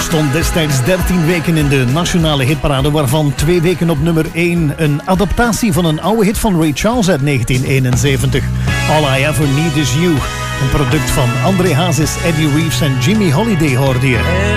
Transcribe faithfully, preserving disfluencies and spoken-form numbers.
stond destijds dertien weken in de nationale hitparade, waarvan twee weken op nummer één. Een adaptatie van een oude hit van Ray Charles uit negentien eenenzeventig. All I Ever Need Is You. Een product van André Hazes, Eddie Reeves en Jimmy Holiday hoorde je.